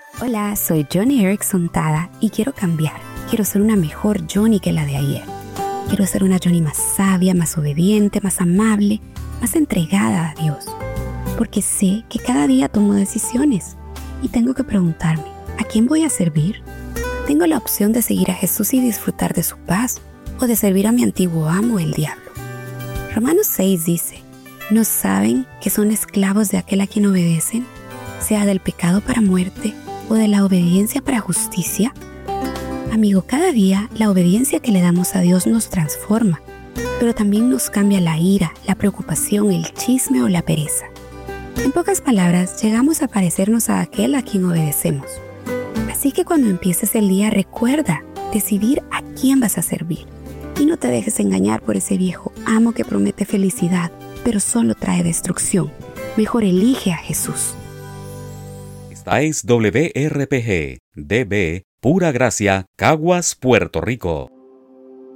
Hola, soy Joni Eareckson Tada y quiero cambiar. Quiero ser una mejor Joni que la de ayer. Quiero ser una Joni más sabia, más obediente, más amable, más entregada a Dios. Porque sé que cada día tomo decisiones y tengo que preguntarme, ¿a quién voy a servir? Tengo la opción de seguir a Jesús y disfrutar de su paz o de servir a mi antiguo amo, el diablo. Romanos 6 dice, ¿no saben que son esclavos de aquel a quien obedecen? Sea del pecado para muerte o de la obediencia para justicia. Amigo, cada día la obediencia que le damos a Dios nos transforma, pero también nos cambia la ira, la preocupación, el chisme o la pereza. En pocas palabras, llegamos a parecernos a aquel a quien obedecemos. Así que cuando empieces el día, recuerda decidir a quién vas a servir. Y no te dejes engañar por ese viejo amo que promete felicidad, pero solo trae destrucción. Mejor elige a Jesús. Esta es WRPG, DB, Pura Gracia, Caguas, Puerto Rico.